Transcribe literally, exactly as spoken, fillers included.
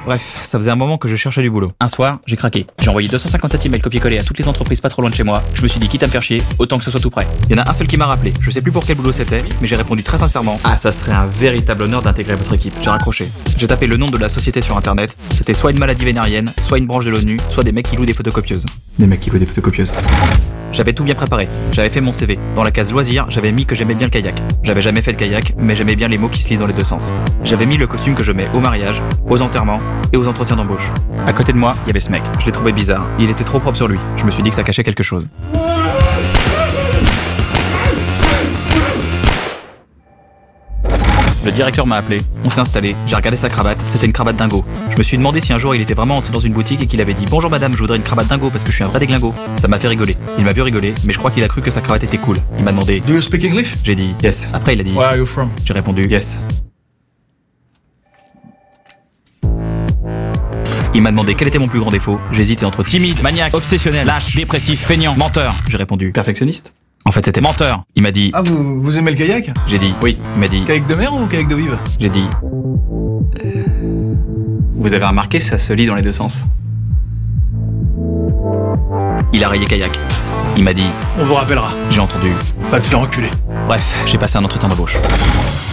Bref, ça faisait un moment que je cherchais du boulot. Un soir, j'ai craqué. J'ai envoyé deux cent cinquante-sept emails copier-coller à toutes les entreprises pas trop loin de chez moi. Je me suis dit, quitte à me faire chier, autant que ce soit tout prêt. Il y en a un seul qui m'a rappelé. Je sais plus pour quel boulot c'était, mais j'ai répondu très sincèrement. Ah, ça serait un véritable honneur d'intégrer votre équipe. J'ai raccroché. J'ai tapé le nom de la société sur internet. C'était soit une maladie vénérienne, soit une branche de l'ONU, soit des mecs qui louent des photocopieuses. Des mecs qui louent des photocopieuses. J'avais tout bien préparé. J'avais fait mon C V. Dans la case loisirs, j'avais mis que j'aimais bien le kayak. J'avais jamais fait de kayak, mais j'aimais bien les mots qui se lisent dans les deux sens. J'avais mis le costume que je mets au mariage, aux enterrements et aux entretiens d'embauche. À côté de moi, il y avait ce mec. Je l'ai trouvé bizarre. Il était trop propre sur lui. Je me suis dit que ça cachait quelque chose. Le directeur m'a appelé, on s'est installé, j'ai regardé sa cravate, c'était une cravate dingo. Je me suis demandé si un jour il était vraiment entré dans une boutique et qu'il avait dit « Bonjour madame, je voudrais une cravate dingo parce que je suis un vrai déglingo ». Ça m'a fait rigoler. Il m'a vu rigoler, mais je crois qu'il a cru que sa cravate était cool. Il m'a demandé « Do you speak English? » J'ai dit « Yes ». Après il a dit « Where are you from? » J'ai répondu « Yes ». Il m'a demandé quel était mon plus grand défaut. J'hésitais entre timide, maniaque, obsessionnel, lâche, dépressif, feignant, menteur. J'ai répondu « Perfectionniste ». En fait, c'était menteur. Il m'a dit... Ah, vous, vous aimez le kayak? J'ai dit... Oui. Il m'a dit... Kayak de mer ou kayak d'eau vive? J'ai dit... Euh... Vous avez remarqué, ça se lit dans les deux sens. Il a rayé kayak. Il m'a dit... On vous rappellera. J'ai entendu... Pas de faire reculer. Bref, j'ai passé un entretien d'embauche.